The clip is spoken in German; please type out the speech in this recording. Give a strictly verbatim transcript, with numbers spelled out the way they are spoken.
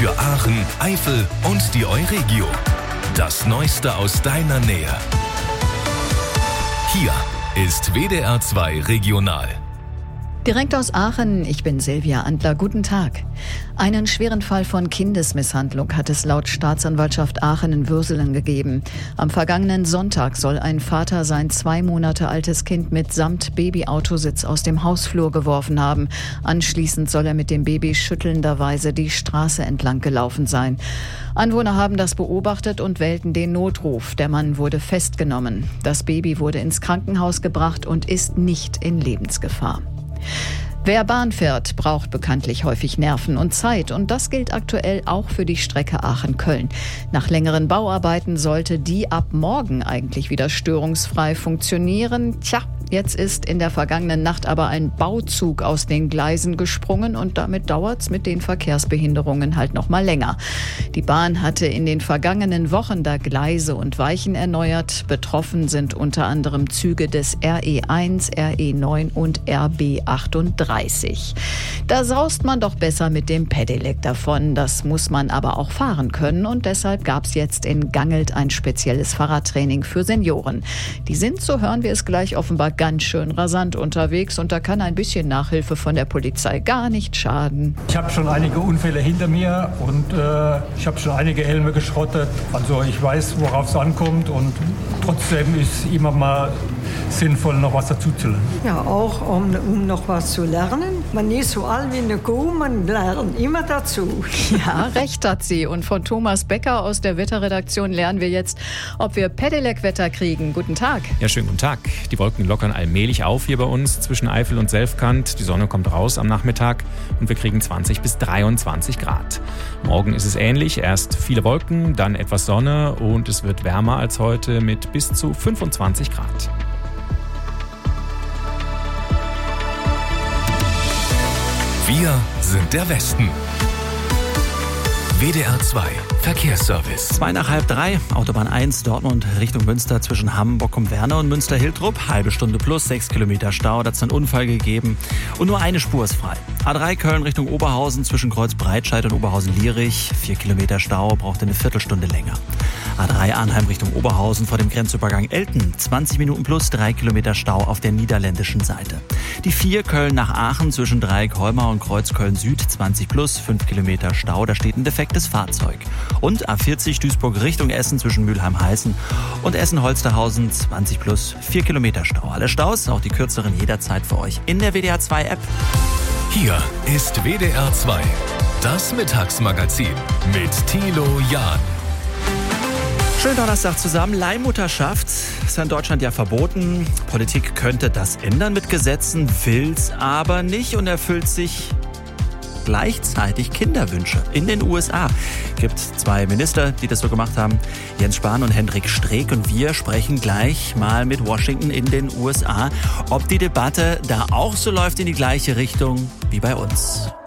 Für Aachen, Eifel und die Euregio. Das Neueste aus deiner Nähe. Hier ist W D R zwei Regional. Direkt aus Aachen, ich bin Silvia Antler, guten Tag. Einen schweren Fall von Kindesmisshandlung hat es laut Staatsanwaltschaft Aachen in Würselen gegeben. Am vergangenen Sonntag soll ein Vater sein zwei Monate altes Kind mitsamt Babyautositz aus dem Hausflur geworfen haben. Anschließend soll er mit dem Baby schüttelnderweise die Straße entlang gelaufen sein. Anwohner haben das beobachtet und wählten den Notruf. Der Mann wurde festgenommen. Das Baby wurde ins Krankenhaus gebracht und ist nicht in Lebensgefahr. Wer Bahn fährt, braucht bekanntlich häufig Nerven und Zeit. Und das gilt aktuell auch für die Strecke Aachen-Köln. Nach längeren Bauarbeiten sollte die ab morgen eigentlich wieder störungsfrei funktionieren. Tja, jetzt ist in der vergangenen Nacht aber ein Bauzug aus den Gleisen gesprungen und damit dauert's mit den Verkehrsbehinderungen halt noch mal länger. Die Bahn hatte in den vergangenen Wochen da Gleise und Weichen erneuert. Betroffen sind unter anderem Züge des R E eins, R E neun und R B achtunddreißig. Da saust man doch besser mit dem Pedelec davon. Das muss man aber auch fahren können und deshalb gab es jetzt in Gangelt ein spezielles Fahrradtraining für Senioren. Die sind, so hören wir es gleich, offenbar ganz schön rasant unterwegs und da kann ein bisschen Nachhilfe von der Polizei gar nicht schaden. Ich habe schon einige Unfälle hinter mir und äh, ich habe schon einige Helme geschrottet. Also ich weiß, worauf es ankommt und trotzdem ist immer mal sinnvoll, noch was dazu zu lernen. Ja, auch um, um noch was zu lernen. Man ist so alt wie eine Kuh, man lernt immer dazu. Ja, recht hat sie. Und von Thomas Becker aus der Wetterredaktion lernen wir jetzt, ob wir Pedelec-Wetter kriegen. Guten Tag. Ja, schönen guten Tag. Die Wolken lockern allmählich auf hier bei uns zwischen Eifel und Selfkant. Die Sonne kommt raus am Nachmittag und wir kriegen zwanzig bis dreiundzwanzig Grad. Morgen ist es ähnlich. Erst viele Wolken, dann etwas Sonne und es wird wärmer als heute mit bis zu fünfundzwanzig Grad. Wir sind der Westen. W D R zwei Verkehrsservice. Zwei nach halb drei, Autobahn eins, Dortmund Richtung Münster zwischen Hamburg und Werne und Münster-Hiltrup. Halbe Stunde plus, sechs Kilometer Stau, da hat es einen Unfall gegeben. Und nur eine Spur ist frei. A drei Köln Richtung Oberhausen zwischen Kreuz-Breitscheid und Oberhausen-Lierich. Vier Kilometer Stau, braucht eine Viertelstunde länger. A drei Arnheim Richtung Oberhausen vor dem Grenzübergang Elten. zwanzig Minuten plus, drei Kilometer Stau auf der niederländischen Seite. Die vier Köln nach Aachen zwischen Dreieck Holmer und Kreuz Köln Süd. zwanzig plus, fünf Kilometer Stau, da steht ein defektes Fahrzeug. Und A vierzig Duisburg Richtung Essen zwischen Mülheim-Heißen und Essen-Holsterhausen. zwanzig plus, vier Kilometer Stau. Alle Staus, auch die kürzeren jederzeit für euch in der W D R zwei App. Hier ist W D R zwei, das Mittagsmagazin mit Thilo Jahn. Schönen Donnerstag zusammen. Leihmutterschaft ist in Deutschland ja verboten. Politik könnte das ändern mit Gesetzen, will's aber nicht und erfüllt sich gleichzeitig Kinderwünsche. In den U S A gibt es zwei Minister, die das so gemacht haben, Jens Spahn und Hendrik Streeck. Und wir sprechen gleich mal mit Washington in den U S A, ob die Debatte da auch so läuft in die gleiche Richtung wie bei uns.